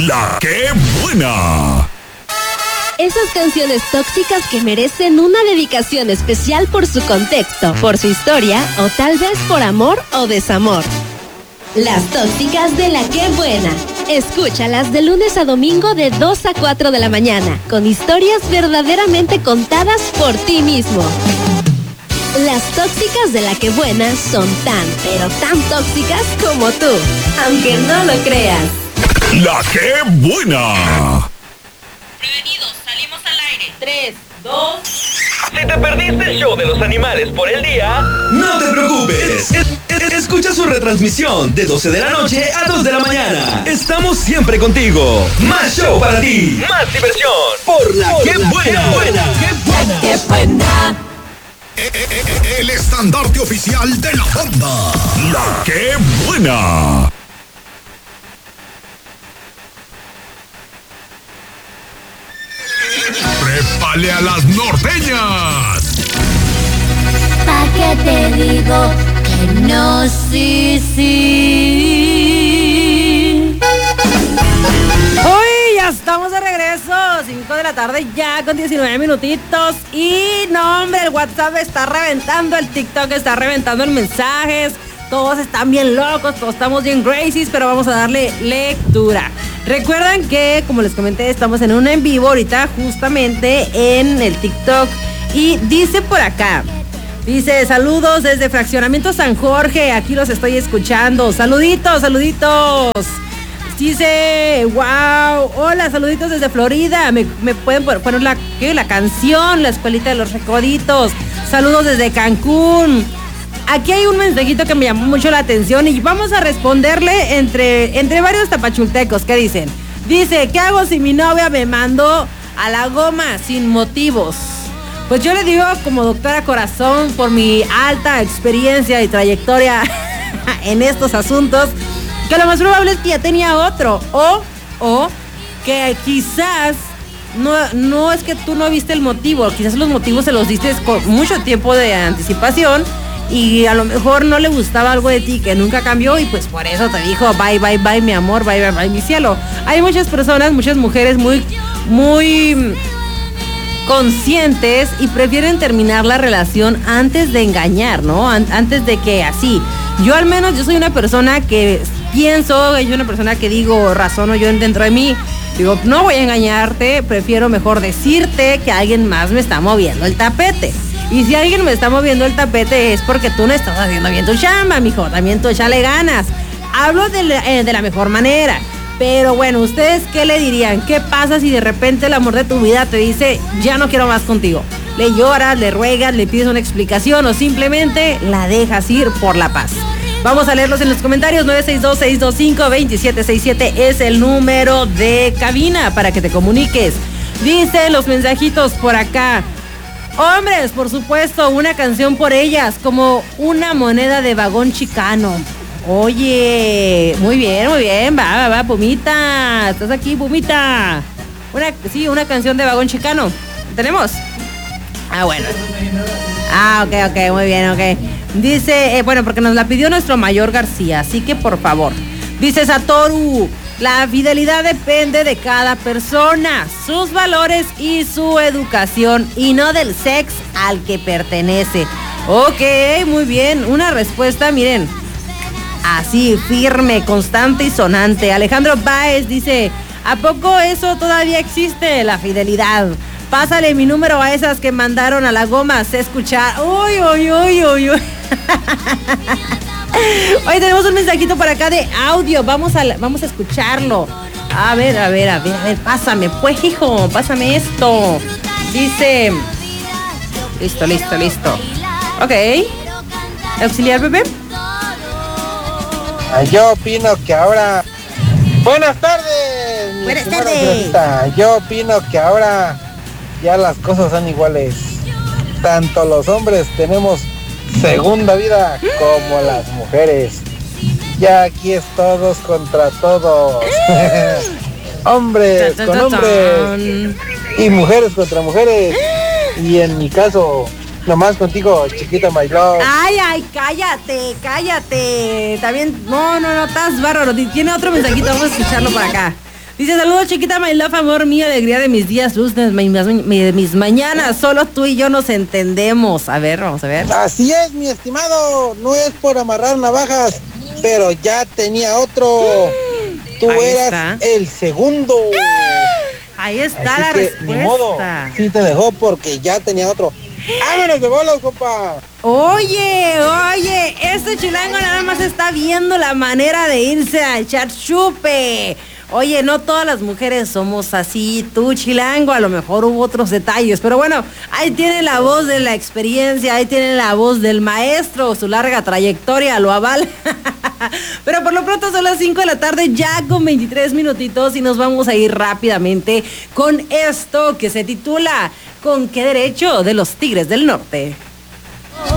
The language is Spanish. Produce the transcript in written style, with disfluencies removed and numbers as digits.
La que buena. Esas canciones tóxicas que merecen una dedicación especial por su contexto, por su historia o tal vez por amor o desamor. Las tóxicas de La que buena. Escúchalas de lunes a domingo de 2 a 4 de la mañana, con historias verdaderamente contadas por ti mismo. Las tóxicas de La que buena son tan, pero tan tóxicas como tú, aunque no lo creas. La que buena. Prevenidos, salimos al aire. 3, 2... Si te perdiste el show de los animales por el día, no te preocupes. Escucha su retransmisión de 12 de la noche a 2 de la mañana. Estamos siempre contigo. Más show para ti. Más diversión. Por La que buena. ¡Qué buena! El estandarte oficial de la banda. La que buena. ¡Prépale a las norteñas! ¿Pa' qué te digo que no, sí, sí? Hoy ya estamos de regreso, 5 de la tarde ya con 19 minutitos. Y no, hombre, el WhatsApp está reventando, el TikTok está reventando en mensajes. Todos están bien locos, todos estamos bien crazies, pero vamos a darle lectura. Recuerdan que, como les comenté, estamos en un en vivo ahorita justamente en el TikTok. Y dice por acá, dice, saludos desde Fraccionamiento San Jorge, aquí los estoy escuchando. Saluditos, saluditos. Dice, wow, hola, saluditos desde Florida. ¿Me pueden poner la canción, la escuelita de los recoditos? Saludos desde Cancún. Aquí hay un mensajito que me llamó mucho la atención y vamos a responderle entre varios tapachultecos. ¿Qué dicen? Dice, ¿qué hago si mi novia me mandó a la goma sin motivos? Pues yo le digo, como doctora corazón, por mi alta experiencia y trayectoria en estos asuntos, que lo más probable es que ya tenía otro. O que quizás no es que tú no viste el motivo, quizás los motivos se los diste con mucho tiempo de anticipación. Y a lo mejor no le gustaba algo de ti que nunca cambió y pues por eso te dijo bye, bye, bye, mi amor, bye, bye, bye, mi cielo. Hay muchas personas, muchas mujeres muy conscientes y prefieren terminar la relación antes de engañar, ¿no? Antes de que así. Yo al menos, yo soy una persona que pienso, yo una persona que digo, razono yo dentro de mí. Digo, no voy a engañarte, prefiero mejor decirte que alguien más me está moviendo el tapete. Y si alguien me está moviendo el tapete es porque tú no estás haciendo bien tu chamba, mijo. También tú échale ganas. Hablo de la mejor manera. Pero bueno, ¿ustedes qué le dirían? ¿Qué pasa si de repente el amor de tu vida te dice, ya no quiero más contigo? Le lloras, le ruegas, le pides una explicación o simplemente la dejas ir por la paz. Vamos a leerlos en los comentarios. 962-625-2767 es el número de cabina para que te comuniques. Dice los mensajitos por acá. Hombres, por supuesto, una canción por ellas, como una moneda de vagón chicano. Oye, muy bien, va, Pumita, estás aquí, Pumita. Una canción de vagón chicano. ¿Tenemos? Ah, bueno. Ah, ok, muy bien, ok. Dice, bueno, porque nos la pidió nuestro Mayor García, así que por favor. Dice Satoru, la fidelidad depende de cada persona, sus valores y su educación, y no del sex al que pertenece. Ok, muy bien, una respuesta, miren, así, firme, constante y sonante. Alejandro Báez dice, ¿a poco eso todavía existe, la fidelidad? Pásale mi número a esas que mandaron a la goma, sé escuchar. Uy. Hoy tenemos un mensajito por acá de audio, vamos a escucharlo. A ver, pásame, pues, hijo, pásame esto. Dice, listo. Ok. ¿Auxiliar, bebé? Yo opino que ahora... Buenas tardes. Buenas tardes. Yo opino que ahora ya las cosas son iguales. Tanto los hombres tenemos segunda vida como las mujeres. Ya aquí es todos contra todos. Hombres con hombres y mujeres contra mujeres. Y en mi caso, nomás contigo, chiquita my love. Ay, cállate. También, no, estás bárbaro. Tiene otro mensajito, vamos a escucharlo por acá. Dice, saludos chiquita, my love, amor mío, alegría de mis días, luz de mis mañanas. Solo tú y yo nos entendemos. A ver, vamos a ver. Así es, mi estimado. No es por amarrar navajas, pero ya tenía otro. Tú Ahí eras está. el segundo. Ahí está Así la que, respuesta. ni modo, sí te dejó porque ya tenía otro. ¡Vámonos de bolos, compa! Oye, este chilango nada más está viendo la manera de irse a echar chupe. Oye, no todas las mujeres somos así, tú chilango, a lo mejor hubo otros detalles, pero bueno, ahí tiene la voz de la experiencia, ahí tiene la voz del maestro, su larga trayectoria lo avala. Pero por lo pronto son las 5 de la tarde, ya con 23 minutitos y nos vamos a ir rápidamente con esto que se titula ¿Con qué derecho de los Tigres del Norte?